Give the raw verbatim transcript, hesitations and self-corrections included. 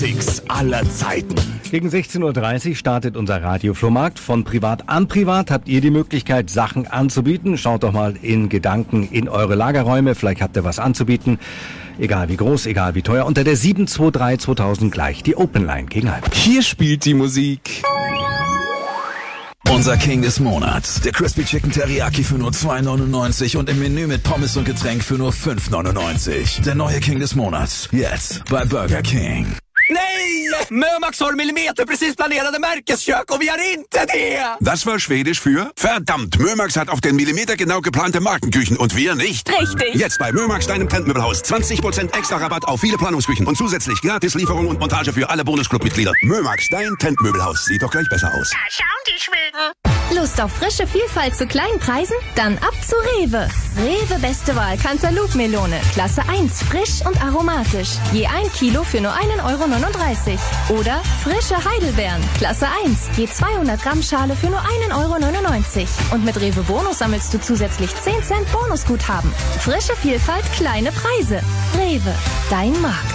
Classics aller Zeiten. Gegen sechzehn Uhr dreißig startet unser Radio-Flohmarkt. Von Privat an Privat habt ihr die Möglichkeit, Sachen anzubieten. Schaut doch mal in Gedanken in eure Lagerräume. Vielleicht habt ihr was anzubieten. Egal wie groß, egal wie teuer. Unter der sieben zwei drei zweitausend gleich. Die Open Line gegen Hype. Hier spielt die Musik. Unser King des Monats. Der Crispy Chicken Teriyaki für nur zwei neunundneunzig und im Menü mit Pommes und Getränk für nur fünf neunundneunzig. Der neue King des Monats. Jetzt bei Burger King. Nej! Mömax har millimeter precis planerade märkeskök och vi har inte det! Das war Schwedisch für? Verdammt, Mömax hat auf den Millimeter genau geplante Markenküchen und wir nicht. Richtig. Jetzt bei Mömax, deinem Trendmöbelhaus. zwanzig Prozent extra Rabatt auf viele Planungsküchen und zusätzlich gratis Lieferung und Montage für alle Bonusclub-Mitglieder. Mömax, dein Trendmöbelhaus. Sieht doch gleich besser aus. Da schauen die Schweden. Lust auf frische Vielfalt zu kleinen Preisen? Dann ab zu Rewe. Rewe beste Wahl Cantaloupe-Melone. Klasse eins, frisch und aromatisch. Je ein Kilo für nur einen Euro neununddreißig. Oder frische Heidelbeeren. Klasse eins, je zweihundert Gramm Schale für nur einen Euro neunundneunzig. Und mit Rewe Bonus sammelst du zusätzlich zehn Cent Bonusguthaben. Frische Vielfalt, kleine Preise. Rewe, dein Markt.